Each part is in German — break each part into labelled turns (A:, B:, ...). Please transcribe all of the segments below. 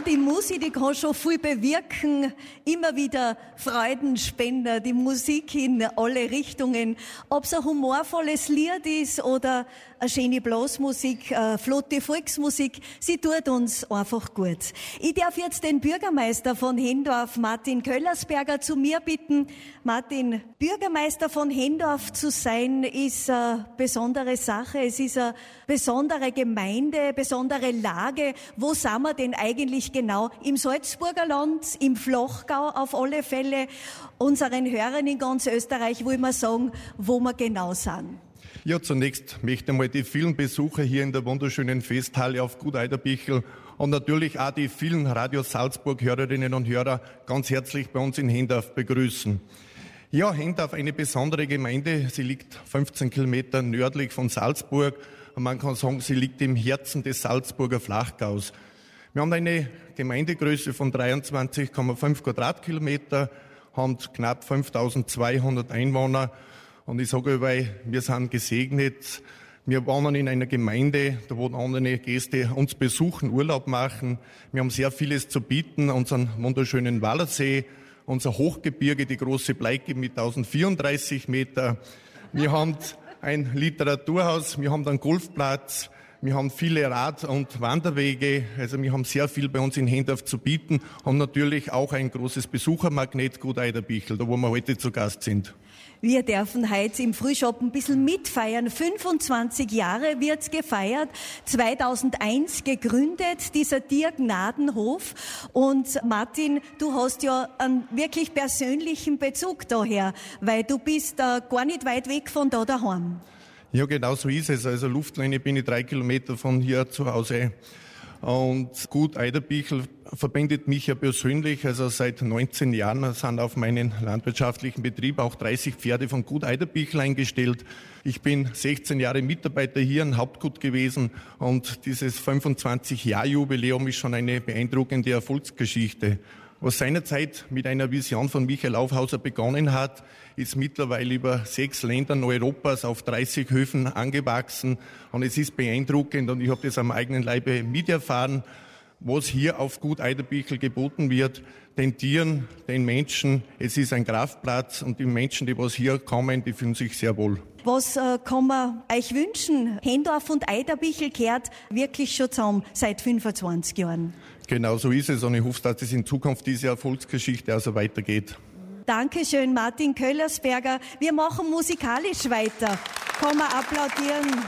A: die Musik, die kann schon viel bewirken. Immer wieder Freudenspender, die Musik in alle Richtungen. Ob es ein humorvolles Lied ist oder eine schöne Blasmusik, flotte Volksmusik, sie tut uns einfach gut. Ich darf jetzt den Bürgermeister von Hendorf, Martin Köllersberger, zu mir bitten. Martin, Bürgermeister von Hendorf zu sein, ist eine besondere Sache. Es ist eine besondere Gemeinde, besondere Lage. Wo sind wir denn eigentlich genau? Im Salzburger Land, im Flachgau auf alle Fälle. Unseren Hörern in ganz Österreich will man sagen, wo wir genau sind.
B: Ja, zunächst möchte ich mal die vielen Besucher hier in der wunderschönen Festhalle auf Gut Eiderbichel und natürlich auch die vielen Radio Salzburg Hörerinnen und Hörer ganz herzlich bei uns in Hendorf begrüßen. Ja, Hendorf, eine besondere Gemeinde. Sie liegt 15 Kilometer nördlich von Salzburg und man kann sagen, sie liegt im Herzen des Salzburger Flachgaus. Wir haben eine Gemeindegröße von 23,5 Quadratkilometer, haben knapp 5.200 Einwohner. Und ich sage, weil wir sind gesegnet. Wir wohnen in einer Gemeinde, da wo andere Gäste uns besuchen, Urlaub machen. Wir haben sehr vieles zu bieten, unseren wunderschönen Wallersee, unser Hochgebirge, die große Bleike mit 1034 Meter. Wir haben ein Literaturhaus, wir haben einen Golfplatz, wir haben viele Rad- und Wanderwege. Also wir haben sehr viel bei uns in Hendorf zu bieten und natürlich auch ein großes Besuchermagnet Gut Eiderbichel, da wo wir heute zu Gast sind.
A: Wir dürfen heute im Frühshop ein bisschen mitfeiern. 25 Jahre wird's gefeiert. 2001 gegründet, dieser Tiergnadenhof. Und Martin, du hast ja einen wirklich persönlichen Bezug daher, weil du bist gar nicht weit weg von da daheim.
B: Ja, genau so ist es. Also Luftlinie bin ich 3 Kilometer von hier zu Hause. Und Gut Eiderbichel verbindet mich ja persönlich. Also seit 19 Jahren sind auf meinen landwirtschaftlichen Betrieb auch 30 Pferde von Gut Eiderbichel eingestellt. Ich bin 16 Jahre Mitarbeiter hier im Hauptgut gewesen und dieses 25-Jahr-Jubiläum ist schon eine beeindruckende Erfolgsgeschichte. Was seinerzeit mit einer Vision von Michael Aufhauser begonnen hat, ist mittlerweile über 6 Ländern Europas auf 30 Höfen angewachsen. Und es ist beeindruckend und ich habe das am eigenen Leibe miterfahren, was hier auf Gut Eiderbichel geboten wird. Den Tieren, den Menschen, es ist ein Kraftplatz und die Menschen, die was hier kommen, die fühlen sich sehr wohl.
A: Was kann man euch wünschen? Hendorf und Eiderbichel kehrt wirklich schon zusammen seit 25 Jahren.
B: Genau so ist es und ich hoffe, dass es in Zukunft diese Erfolgsgeschichte also weitergeht.
A: Dankeschön, Martin Köllersberger. Wir machen musikalisch weiter. Kann man applaudieren.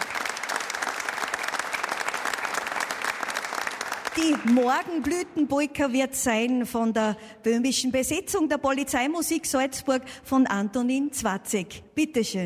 A: Die Morgenblütenpolka wird sein von der böhmischen Besetzung der Polizeimusik Salzburg von Antonin Zwatzek. Bitteschön.